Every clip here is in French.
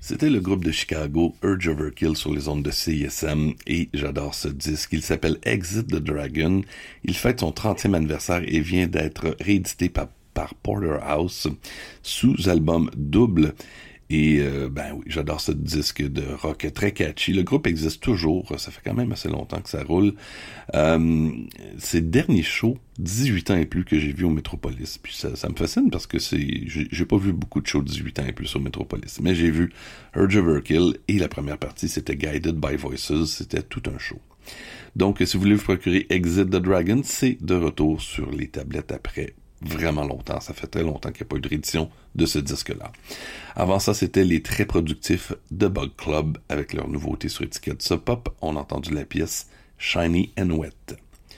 C'était le groupe de Chicago, Urge Overkill, sur les ondes de CISM, et j'adore ce disque. Il s'appelle Exit the Dragon. Il fête son 30e anniversaire et vient d'être réédité par Porterhouse sous album double. Et ben oui, j'adore ce disque de rock très catchy. Le groupe existe toujours, ça fait quand même assez longtemps que ça roule. C'est le dernier show, 18 ans et plus, que j'ai vu au Metropolis. Puis ça me fascine parce que j'ai pas vu beaucoup de shows 18 ans et plus au Metropolis. Mais j'ai vu Urge Overkill et la première partie, c'était Guided by Voices. C'était tout un show. Donc, si vous voulez vous procurer Exit the Dragon, c'est de retour sur les tablettes après vraiment longtemps. Ça fait très longtemps qu'il n'y a pas eu de réédition de ce disque-là. Avant ça, c'était les très productifs The Bug Club avec leur nouveauté sur étiquette Sub Pop. On a entendu la pièce Shiny and Wet.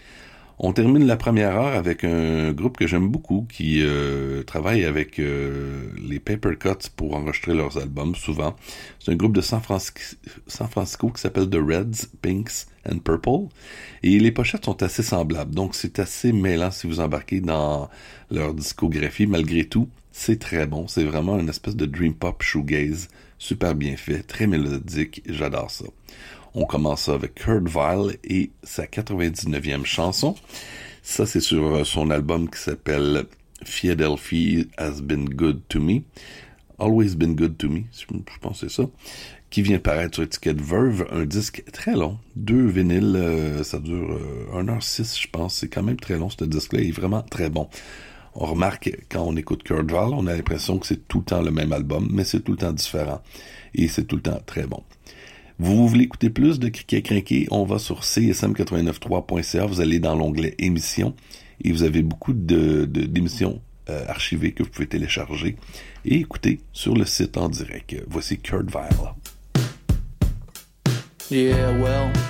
On termine la première heure avec un groupe que j'aime beaucoup qui travaille avec les Paper Cuts pour enregistrer leurs albums souvent. C'est un groupe de San Francisco qui s'appelle The Reds, Pinks and Purple. Et les pochettes sont assez semblables. Donc c'est assez mêlant si vous embarquez dans leur discographie. Malgré tout, c'est très bon. C'est vraiment une espèce de dream pop shoegaze super bien fait, très mélodique. J'adore ça. On commence avec Kurt Vile et sa 99e chanson. Ça, c'est sur son album qui s'appelle Philadelphia Has Been Good to Me. Always Been Good to Me, je pense que c'est ça. Qui vient paraître sur étiquette Verve, un disque très long. 2 vinyles, ça dure 1h06, je pense. C'est quand même très long, ce disque-là. Il est vraiment très bon. On remarque, quand on écoute Kurt Vile, on a l'impression que c'est tout le temps le même album, mais c'est tout le temps différent. Et c'est tout le temps très bon. Vous voulez écouter plus de Criquet Crinqué? On va sur csm893.ca, vous allez dans l'onglet émissions et vous avez beaucoup d'émissions archivées que vous pouvez télécharger et écouter sur le site en direct. Voici Kurt Vile. Yeah, well,